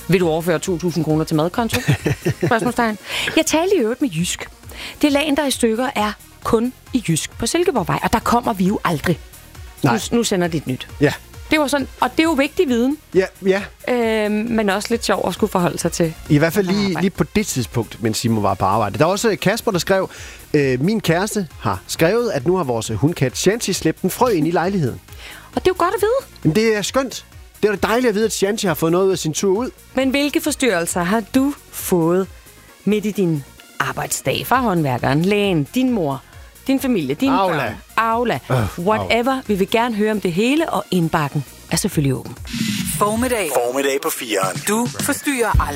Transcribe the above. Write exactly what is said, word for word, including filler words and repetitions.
Vil du overføre to tusind kroner til madkonto? Spørgsmålstegn. Jeg talte i øvrigt med Jysk. Det lagen, der er i stykker, er kun i Jysk på Silkeborgvej, og der kommer vi jo aldrig. Nu, nu sender de et nyt. Ja. Det var sådan, og det er jo vigtig viden. Ja, ja. Øh, men også lidt sjov at skulle forholde sig til. I hvert fald lige, lige på det tidspunkt, mens Simon var på arbejde. Der var også Kasper, der skrev, øh, min kæreste har skrevet, at nu har vores hundkat Shanti slæbt en frø ind i lejligheden. Og det er jo godt at vide. Jamen, det er skønt. Det er jo dejligt at vide, at Shanti har fået noget ud af sin tur ud. Men hvilke forstyrrelser har du fået midt i din arbejdsdag fra håndværkeren, lægen, din mor, din familie, din Aula. børn, Aula, uh, whatever. Vi vil gerne høre om det hele, og indbakken er selvfølgelig åben. Formiddag. Formiddag på fireren. Du forstyrrer aldrig.